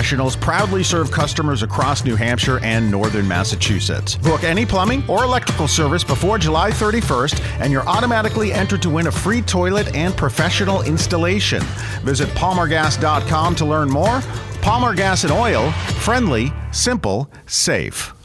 Professionals proudly serve customers across New Hampshire and northern Massachusetts. Book any plumbing or electrical service before July 31st, and you're automatically entered to win a free toilet and professional installation. Visit palmergas.com to learn more. Palmer Gas and Oil. Friendly, simple, safe.